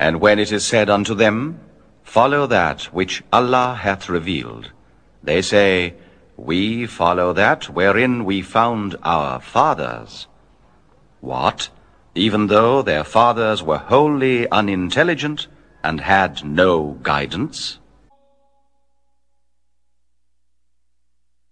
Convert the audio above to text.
And when it is said unto them, Follow that which Allah hath revealed, they say, We follow that wherein we found our fathers. What? Even though their fathers were wholly unintelligent and had no guidance?